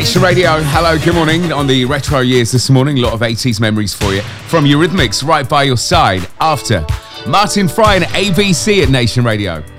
Nation Radio. Hello, good morning. On the retro years this morning, a lot of 80s memories for you. From Eurythmics, right by your side. After Martin Fry and ABC at Nation Radio.